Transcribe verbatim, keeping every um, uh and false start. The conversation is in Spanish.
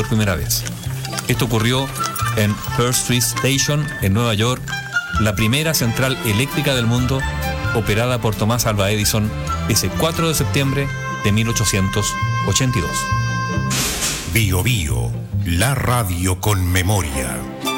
por primera vez. Esto ocurrió en First Street Station, en Nueva York, la primera central eléctrica del mundo, operada por Thomas Alva Edison ese cuatro de septiembre de mil ochocientos ochenta y dos. Bio Bio, la radio con memoria.